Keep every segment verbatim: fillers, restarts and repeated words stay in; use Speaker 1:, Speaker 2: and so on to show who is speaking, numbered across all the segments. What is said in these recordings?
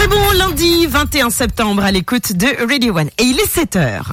Speaker 1: Très bon lundi vingt et un septembre à l'écoute de Radio One. Et il est sept heures.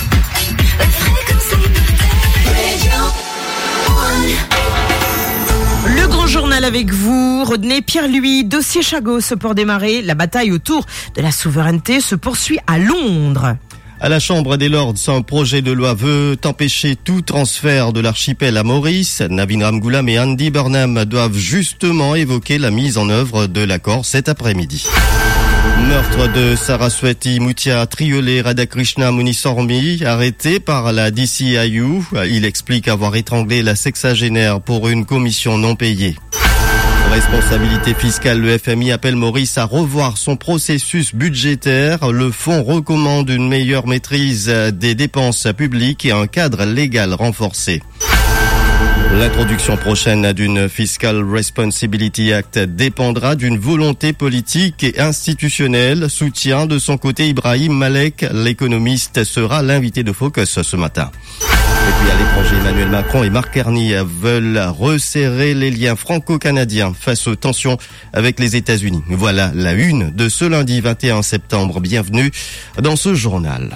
Speaker 1: Le grand journal avec vous, Rodney Pierre-Louis, dossier Chagos pour démarrer. La bataille autour de la souveraineté se poursuit à Londres.
Speaker 2: À la Chambre des Lords, un projet de loi veut empêcher tout transfert de l'archipel à Maurice. Navin Ramgoolam et Andy Burnham doivent justement évoquer la mise en œuvre de l'accord cet après-midi. Meurtre de Saraswati Muthia Triolet Radhakrishna Munisormi, arrêté par la D C I U. Il explique avoir étranglé la sexagénaire pour une commission non payée. Responsabilité fiscale, le F M I appelle Maurice à revoir son processus budgétaire. Le fonds recommande une meilleure maîtrise des dépenses publiques et un cadre légal renforcé. L'introduction prochaine d'une Fiscal Responsibility Act dépendra d'une volonté politique et institutionnelle. Soutien de son côté Ibrahim Malek, l'économiste, sera l'invité de Focus ce matin. Et puis à l'étranger, Emmanuel Macron et Mark Carney veulent resserrer les liens franco-canadiens face aux tensions avec les États-Unis. Voilà la une de ce lundi vingt et un septembre. Bienvenue dans ce journal.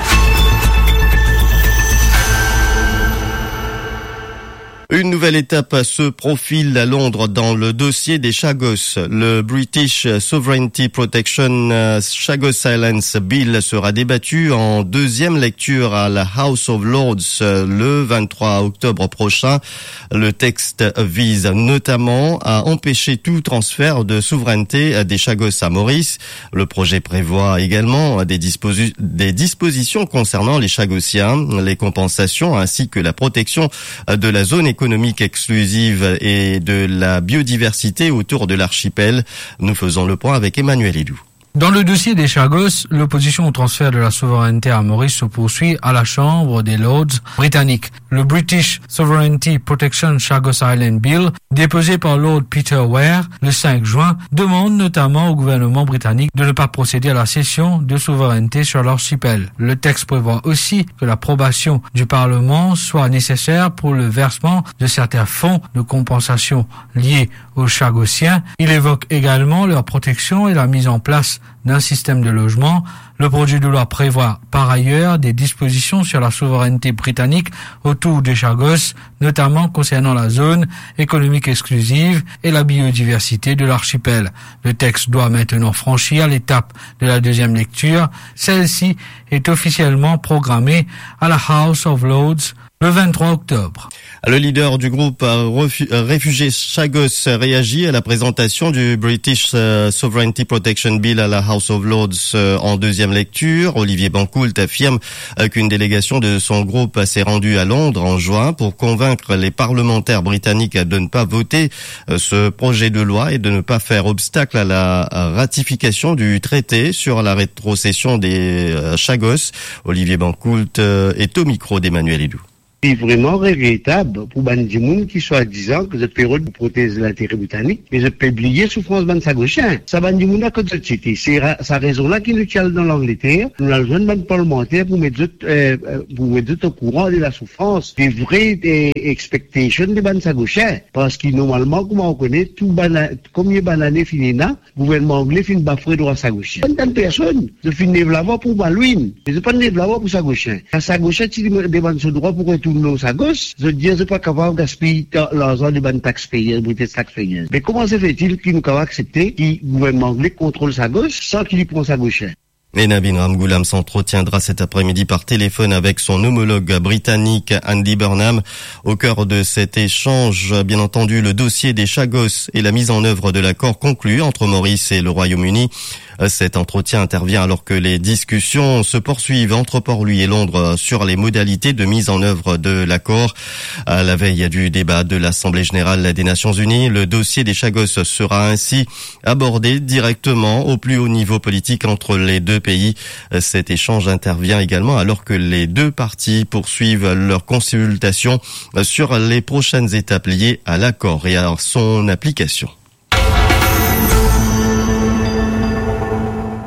Speaker 2: Une nouvelle étape se profile à Londres dans le dossier des Chagos. Le British Sovereignty Protection Chagos Islands Bill sera débattu en deuxième lecture à la House of Lords le vingt-trois octobre prochain. Le texte vise notamment à empêcher tout transfert de souveraineté des Chagos à Maurice. Le projet prévoit également des, disposi- des dispositions concernant les Chagosiens, les compensations ainsi que la protection de la zone économique économique exclusive et de la biodiversité autour de l'archipel. Nous faisons le point avec Emmanuel Hidou.
Speaker 3: Dans le dossier des Chagos, l'opposition au transfert de la souveraineté à Maurice se poursuit à la Chambre des Lords britanniques. Le British Sovereignty Protection Chagos Island Bill, déposé par Lord Peter Ware le cinq juin, demande notamment au gouvernement britannique de ne pas procéder à la cession de souveraineté sur l'archipel. Le texte prévoit aussi que l'approbation du Parlement soit nécessaire pour le versement de certains fonds de compensation liés aux Chagosiens. Il évoque également leur protection et la mise en place d'un système de logement. Le projet de loi prévoit par ailleurs des dispositions sur la souveraineté britannique autour des Chagos, notamment concernant la zone économique exclusive et la biodiversité de l'archipel. Le texte doit maintenant franchir l'étape de la deuxième lecture. Celle-ci est officiellement programmée à la House of Lords le vingt-trois octobre.
Speaker 2: Le leader du groupe réfugié Chagos réagit à la présentation du British Sovereignty Protection Bill à la House of Lords en deuxième lecture. Olivier Bancoult affirme qu'une délégation de son groupe s'est rendue à Londres en juin pour convaincre les parlementaires britanniques de ne pas voter ce projet de loi et de ne pas faire obstacle à la ratification du traité sur la rétrocession des Chagos. Olivier Bancoult est au micro d'Emmanuel Hidou.
Speaker 4: C'est vraiment regrettable pour Ban Ki-moon qui soit disant que cette période pour protéger l'intérêt britannique, mais je peux oublier souffrance Ban Sagosien. Ça Ban Ki-moon a comme société. C'est sa raison là qui nous tient dans l'Angleterre. Nous avons besoin de parlementaires pour mettre euh, pour mettre au courant de la souffrance des vraies des expectations de Ban Sagosien. Parce que normalement, comme on connaît, tout ban, combien banané fini là, le gouvernement anglais finit bafouer droit Sagosien. Pas de personne. Je finis de l'avoir pour Malouine. Mais je pas de l'avoir pour Sagosien. Sagosien, tu demandes ce droit pour retourner nos Sagos, je dis, c'est pas capable de gaspiller l'argent des banques taxpayers, des taxpayers. Mais comment se fait-il qu'il nous capable accepter que le gouvernement anglais contrôle Sagos sans qu'il y prenne Sagosien?
Speaker 2: Et Navin Ramgoolam s'entretiendra cet après-midi par téléphone avec son homologue britannique Andy Burnham. Au cœur de cet échange, bien entendu, le dossier des Chagos et la mise en œuvre de l'accord conclu entre Maurice et le Royaume-Uni. Cet entretien intervient alors que les discussions se poursuivent entre Port-Louis et Londres sur les modalités de mise en œuvre de l'accord. À la veille du débat de l'Assemblée générale des Nations unies, le dossier des Chagos sera ainsi abordé directement au plus haut niveau politique entre les deux pays. Cet échange intervient également alors que les deux parties poursuivent leurs consultations sur les prochaines étapes liées à l'accord et à son application.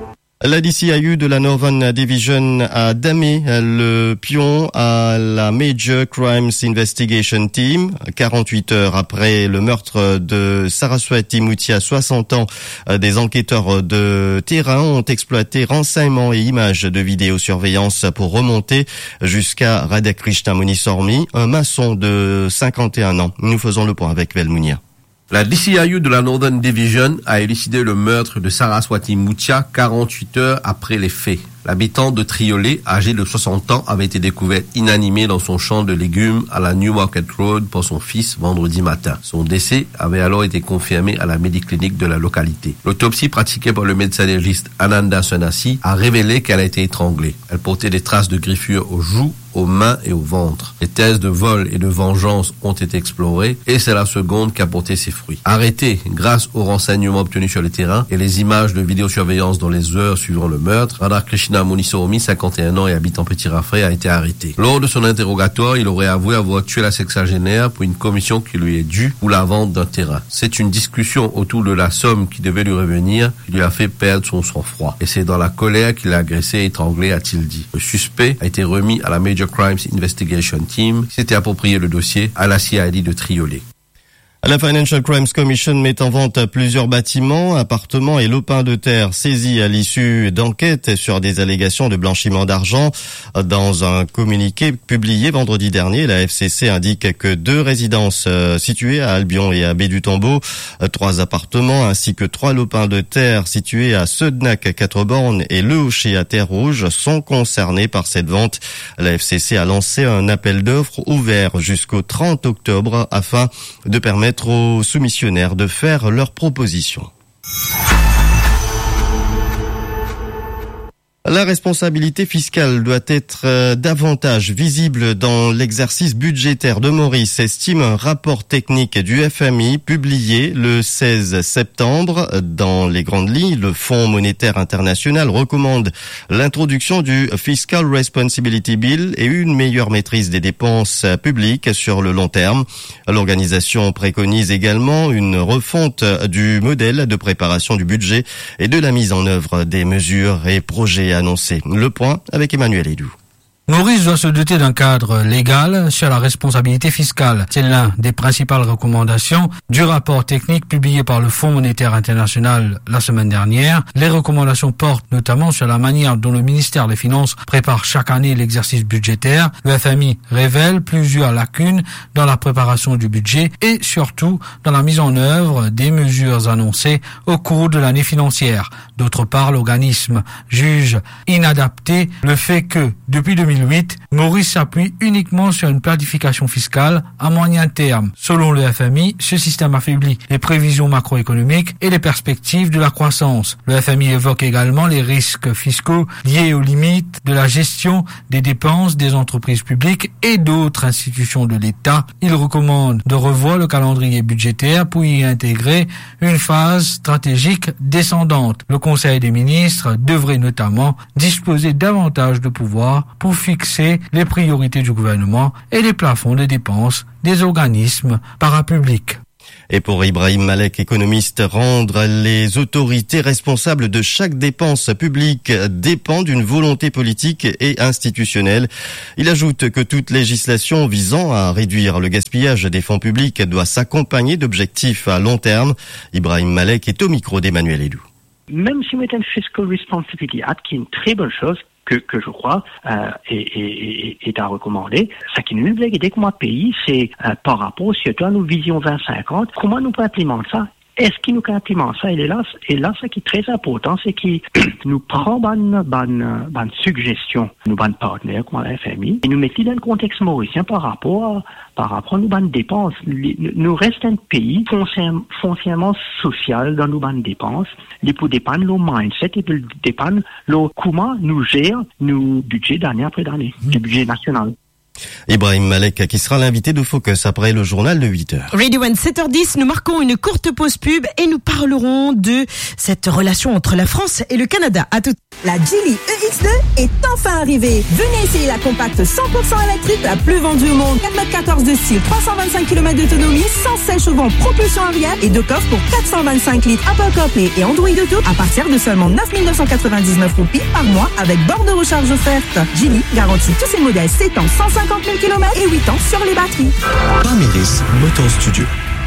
Speaker 2: La D C I U de la Northern Division a damé le pion à la Major Crimes Investigation Team. quarante-huit heures après le meurtre de Saraswati Muthia, soixante ans, des enquêteurs de terrain ont exploité renseignements et images de vidéosurveillance pour remonter jusqu'à Radhakrishna Munisormi, un maçon de cinquante et un ans. Nous faisons le point avec Velmounia.
Speaker 5: La D C I U de la Northern Division a élucidé le meurtre de Saraswati Muthia quarante-huit heures après les faits. L'habitant de Triolet, âgé de soixante ans, avait été découvert inanimé dans son champ de légumes à la Newmarket Road pour son fils vendredi matin. Son décès avait alors été confirmé à la médiclinique de la localité. L'autopsie pratiquée par le médecin légiste Ananda Senasi a révélé qu'elle a été étranglée. Elle portait des traces de griffures aux joues, aux mains et au ventre. Les thèses de vol et de vengeance ont été explorées et c'est la seconde qui a porté ses fruits. Arrêté grâce aux renseignements obtenus sur le terrain et les images de vidéosurveillance dans les heures suivant le meurtre, Radhakrishna Munisormi, cinquante et un ans et habitant Petit Raffray, a été arrêté. Lors de son interrogatoire, il aurait avoué avoir tué la sexagénaire pour une commission qui lui est due ou la vente d'un terrain. C'est une discussion autour de la somme qui devait lui revenir qui lui a fait perdre son sang-froid. Et c'est dans la colère qu'il a agressé et étranglé, a-t-il dit. Le suspect a été remis à la Major Crimes Investigation Team qui s'était approprié le dossier à la C I D de Triolet.
Speaker 2: La Financial Crimes Commission met en vente plusieurs bâtiments, appartements et lopins de terre saisis à l'issue d'enquêtes sur des allégations de blanchiment d'argent. Dans un communiqué publié vendredi dernier, la F C C indique que deux résidences situées à Albion et à Baie-du-Tombeau, trois appartements ainsi que trois lopins de terre situés à Seudnac-Quatre-Bornes et Le Hocher à Terre-Rouge sont concernés par cette vente. La F C C a lancé un appel d'offres ouvert jusqu'au trente octobre afin de permettre aux soumissionnaires de faire leurs propositions. La responsabilité fiscale doit être euh, davantage visible dans l'exercice budgétaire de Maurice, estime un rapport technique du F M I publié le seize septembre. Dans les grandes lignes, le Fonds monétaire international recommande l'introduction du Fiscal Responsibility Bill et une meilleure maîtrise des dépenses publiques sur le long terme. L'organisation préconise également une refonte du modèle de préparation du budget et de la mise en œuvre des mesures et projets annoncé. Le point avec Emmanuel Edou.
Speaker 3: Maurice doit se doter d'un cadre légal sur la responsabilité fiscale. C'est l'un des principales recommandations du rapport technique publié par le Fonds monétaire international la semaine dernière. Les recommandations portent notamment sur la manière dont le ministère des Finances prépare chaque année l'exercice budgétaire. Le F M I révèle plusieurs lacunes dans la préparation du budget et surtout dans la mise en œuvre des mesures annoncées au cours de l'année financière. D'autre part, l'organisme juge inadapté le fait que, depuis deux mille huit, Maurice s'appuie uniquement sur une planification fiscale à moyen terme. Selon le F M I, ce système affaiblit les prévisions macroéconomiques et les perspectives de la croissance. Le F M I évoque également les risques fiscaux liés aux limites de la gestion des dépenses des entreprises publiques et d'autres institutions de l'État. Il recommande de revoir le calendrier budgétaire pour y intégrer une phase stratégique descendante. Le Conseil des ministres devrait notamment disposer davantage de pouvoir pour fixer les priorités du gouvernement et les plafonds de dépenses des organismes parapublics.
Speaker 2: Et pour Ibrahim Malek, économiste, rendre les autorités responsables de chaque dépense publique dépend d'une volonté politique et institutionnelle. Il ajoute que toute législation visant à réduire le gaspillage des fonds publics doit s'accompagner d'objectifs à long terme. Ibrahim Malek est au micro d'Emmanuel Edou.
Speaker 6: Même si on met un Fiscal Responsibility Act, qui est une très bonne chose, que, que je crois euh, est, est, est à recommander. Ce qui nous veut aider comme pays, c'est euh, par rapport surtout à nos visions vingt cinquante, comment nous pouvons implémenter ça. Est-ce qu'il nous implémente ça? Et là, et là, ce qui est très important, c'est qu'il nous prend bonne, bonne, bonne suggestion, nos bonnes partenaires, comme la F M I, et nous mettons dans le contexte mauricien par rapport à, par rapport à nos bonnes dépenses. Nous restons un pays foncièrement social dans nos bonnes dépenses. Il peut dépendre de nos mindset, il peut dépendre de comment nous gérons nos budgets d'année après d'année, le budget national.
Speaker 2: Ibrahim Malek qui sera l'invité de Focus après le journal de huit heures.
Speaker 1: Radio One, sept heures dix, nous marquons une courte pause pub et nous parlerons de cette relation entre la France et le Canada. À tout.
Speaker 7: La Geely E X deux est enfin arrivée. Venez essayer la compacte cent pour cent électrique la plus vendue au monde. quatre mètres quatorze de style, trois cent vingt-cinq kilomètres d'autonomie, cent seize chevaux en propulsion arrière et deux coffres pour quatre cent vingt-cinq litres Apple CarPlay et Android Auto à partir de seulement neuf mille neuf cent quatre-vingt-dix-neuf roupies par mois avec bord de recharge offerte. Geely garantit tous ses modèles sept ans, cent cinquante mille kilomètres et huit ans sur les batteries.
Speaker 8: Pamélis Motor Studio.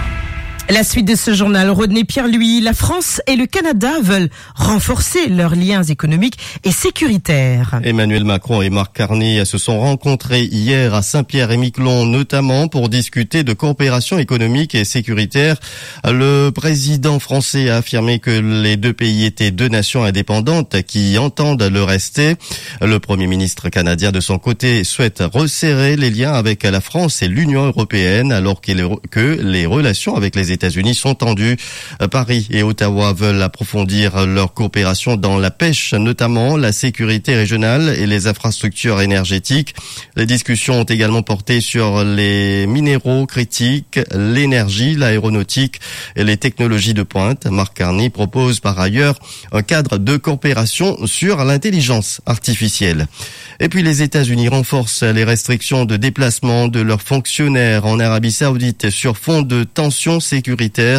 Speaker 1: La suite de ce journal, Rodney Pierre-Louis, la France et le Canada veulent renforcer leurs liens économiques et sécuritaires.
Speaker 2: Emmanuel Macron et Mark Carney se sont rencontrés hier à Saint-Pierre-et-Miquelon, notamment pour discuter de coopération économique et sécuritaire. Le président français a affirmé que les deux pays étaient deux nations indépendantes qui entendent le rester. Le Premier ministre canadien, de son côté, souhaite resserrer les liens avec la France et l'Union européenne, alors que les relations avec les États-Unis sont tendues. Paris et Ottawa veulent approfondir leur coopération dans la pêche, notamment la sécurité régionale et les infrastructures énergétiques. Les discussions ont également porté sur les minéraux critiques, l'énergie, l'aéronautique et les technologies de pointe. Mark Carney propose par ailleurs un cadre de coopération sur l'intelligence artificielle. Et puis les États-Unis renforcent les restrictions de déplacement de leurs fonctionnaires en Arabie Saoudite sur fond de tensions sécuritaires.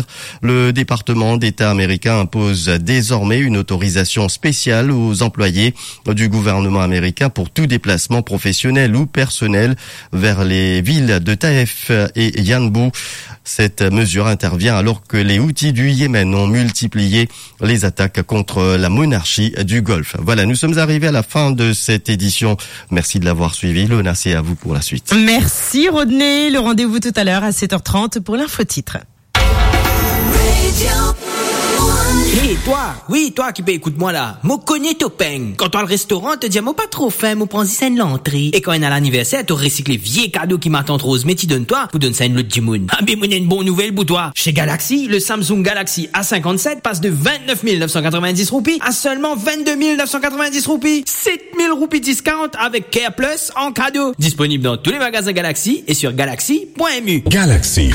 Speaker 2: Le département d'État américain impose désormais une autorisation spéciale aux employés du gouvernement américain pour tout déplacement professionnel ou personnel vers les villes de Taïf et Yanbu. Cette mesure intervient alors que les Houthis du Yémen ont multiplié les attaques contre la monarchie du Golfe. Voilà, nous sommes arrivés à la fin de cette édition. Merci de l'avoir suivi. Lona, c'est à vous pour la suite.
Speaker 1: Merci Rodney. Le rendez-vous tout à l'heure à sept heures trente pour l'info-titre.
Speaker 9: Hé, hey, toi, oui, toi qui peux écoute-moi là. Mo connais Topeng. Quand toi le restaurant te dit, mo pas trop faim, mo prends scène l'entrée. Et quand il y a l'anniversaire, tu recycles les vieux cadeaux qui m'attendent rose, mais tu donnes toi, pour donner ça une l'autre Jimoun. Ah, mais mon une bonne nouvelle pour toi. Chez Galaxy, le Samsung Galaxy A cinquante-sept passe de vingt-neuf mille neuf cent quatre-vingt-dix roupies à seulement vingt-deux mille neuf cent quatre-vingt-dix roupies. sept mille roupies discount avec Care Plus en cadeau. Disponible dans tous les magasins Galaxy et sur galaxy point m u.
Speaker 8: Galaxy.